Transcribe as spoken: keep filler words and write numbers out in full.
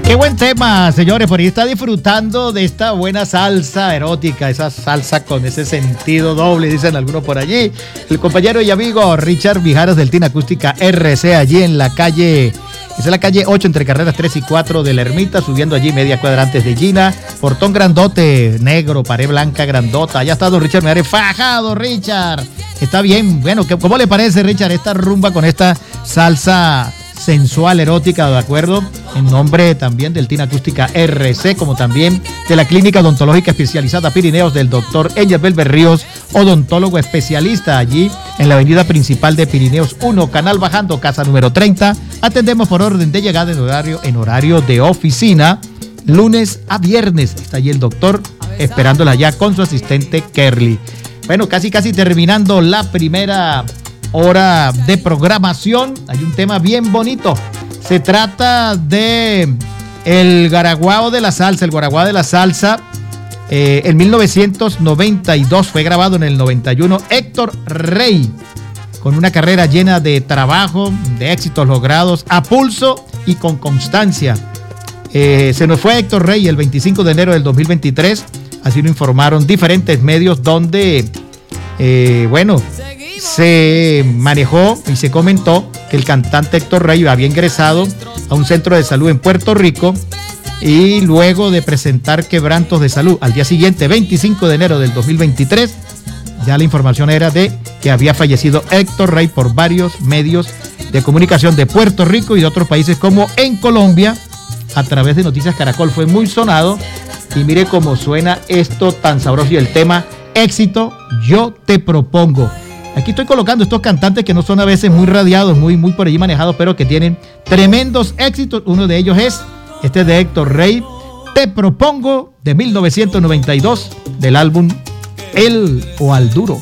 Qué buen tema, señores. Por ahí está disfrutando de esta buena salsa erótica, esa salsa con ese sentido doble, dicen algunos por allí. El compañero y amigo Richard Mijares del Tina Acústica R C, allí en la calle, esa es la calle ocho, entre carreras tres y cuatro de la Ermita, subiendo allí media cuadra antes de Gina. Portón grandote, negro, pared blanca grandota. Allá está don Richard Mijares, fajado, Richard. Está bien. Bueno, ¿cómo le parece, Richard, esta rumba con esta salsa sensual, erótica, de acuerdo? En nombre también del Tina Acústica R C, como también de la Clínica Odontológica Especializada Pirineos del doctor Enyabel Berríos, odontólogo especialista, allí en la avenida principal de Pirineos uno, Canal Bajando, casa número treinta. Atendemos por orden de llegada en horario, en horario de oficina, lunes a viernes. Está allí el doctor esperándola ya con su asistente Kerly. Bueno, casi casi terminando la primera hora de programación. Hay un tema bien bonito. Se trata de el Garaguao de la Salsa. El Garaguao de la Salsa, eh, en mil novecientos noventa y dos, fue grabado en el noventa y uno. Héctor Rey, con una carrera llena de trabajo, de éxitos logrados a pulso y con constancia. Eh, se nos fue Héctor Rey el veinticinco de enero del dos mil veintitrés. Así lo informaron diferentes medios donde, eh, bueno, se manejó y se comentó que el cantante Héctor Rey había ingresado a un centro de salud en Puerto Rico y luego de presentar quebrantos de salud al día siguiente, veinticinco de enero del dos mil veintitrés, ya la información era de que había fallecido Héctor Rey por varios medios de comunicación de Puerto Rico y de otros países, como en Colombia, a través de Noticias Caracol. Fue muy sonado y mire cómo suena esto tan sabroso, y el tema Éxito, Yo Te Propongo. Aquí estoy colocando estos cantantes que no son a veces muy radiados, muy, muy por allí manejados, pero que tienen tremendos éxitos. Uno de ellos es este de Héctor Rey, Te Propongo, de mil novecientos noventa y dos, del álbum El o Al Duro.